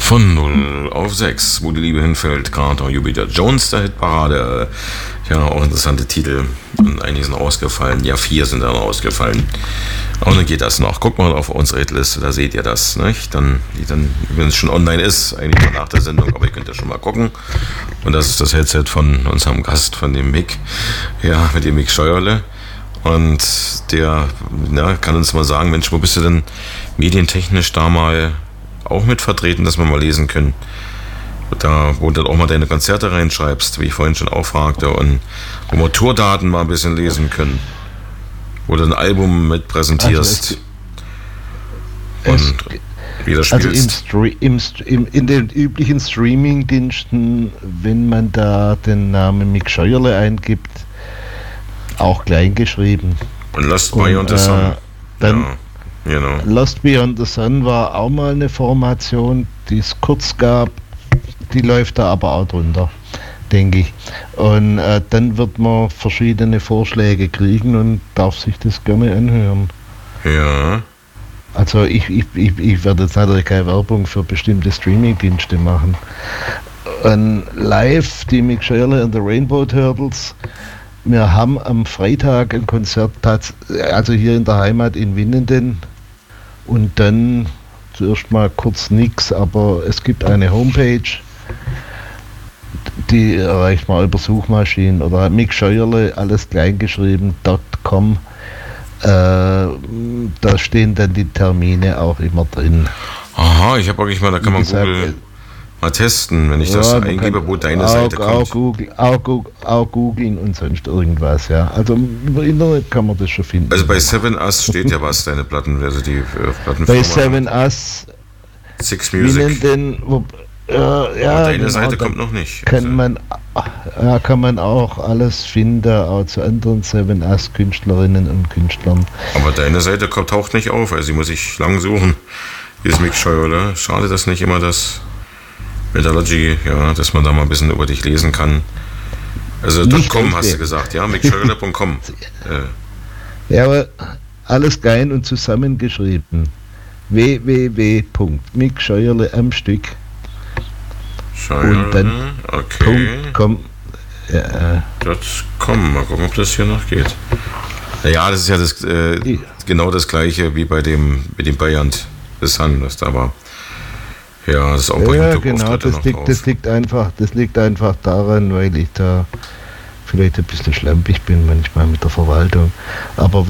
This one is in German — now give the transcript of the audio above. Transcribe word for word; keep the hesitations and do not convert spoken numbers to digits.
Von null auf sechs, wo die Liebe hinfällt, Carter, Jupiter Jones, der Hitparade. Ja, auch interessante Titel. Und einige sind ausgefallen. Ja, vier sind dann ausgefallen. Und dann geht das noch. Guckt mal auf unsere Hitliste, da seht ihr das. Nicht? Dann, die dann, wenn es schon online ist, eigentlich mal nach der Sendung, aber ihr könnt ja schon mal gucken. Und das ist das Headset von unserem Gast, von dem Mick. Ja, mit dem Mick Scheuerle. Und der ja, kann uns mal sagen, Mensch, wo bist du denn medientechnisch da mal auch mit vertreten, dass wir mal lesen können? Da, wo du dann auch mal deine Konzerte reinschreibst, wie ich vorhin schon auch fragte, und wo wir Tourdaten mal ein bisschen lesen können. Wo du ein Album mit präsentierst also und wieder spielst. Also im Stre- im, im, in den üblichen Streaming-Diensten, wenn man da den Namen Mick Scheuerle eingibt, auch klein geschrieben. Und Lost Beyond the Sun. Äh, dann ja, genau. Lost Beyond the Sun war auch mal eine Formation, die es kurz gab. Die läuft da aber auch drunter, denke ich. Und äh, dann wird man verschiedene Vorschläge kriegen und darf sich das gerne anhören. Ja. Also ich, ich, ich, ich werde jetzt natürlich keine Werbung für bestimmte Streaming-Dienste machen. Und live, die Mick Scheuerle und the Rainbow Turtles. Wir haben am Freitag ein Konzert, also hier in der Heimat in Winnenden. Und dann zuerst mal kurz nix, aber es gibt eine Homepage, die erreicht man über Suchmaschinen oder Mick Scheuerle, alles kleingeschrieben, .com. Äh, da stehen dann die Termine auch immer drin. Aha, ich habe wirklich mal, da kann man gesagt, Google mal testen, wenn ich das ja, eingebe, wo deine auch, Seite kommt. Auch, Google, auch, Google, auch googeln und sonst irgendwas, ja. Also über Internet kann man das schon finden. Also bei Seven Us steht ja was, deine Platten, also die äh, Plattenfirma. Bei Seven Us Six Music. Den, wo, äh, ja, aber deine genau, Seite kommt noch nicht. Kann Also. man, ja, kann man auch alles finden, auch zu anderen Seven Us Künstlerinnen und Künstlern. Aber deine Seite kommt, taucht nicht auf, also die muss ich lang suchen. Dieses Mick Scheuerle. Schade, dass nicht immer das Metallurgy, ja, dass man da mal ein bisschen über dich lesen kann. Also .com hast du gesagt, ja, mick scheuerle punkt com. äh. Ja, aber alles klein und zusammengeschrieben. w w w punkt mick scheuerle am Stück. Scheuerle, und dann okay. .com. Ja. .com, mal gucken, ob das hier noch geht. Naja, das ist ja das, äh, genau das gleiche wie bei dem, mit dem Bayern The Sun, das da war. Ja, das ist auch bei Ja, YouTube genau, das liegt, das liegt einfach, das liegt einfach daran, weil ich da vielleicht ein bisschen schlampig bin manchmal mit der Verwaltung. Aber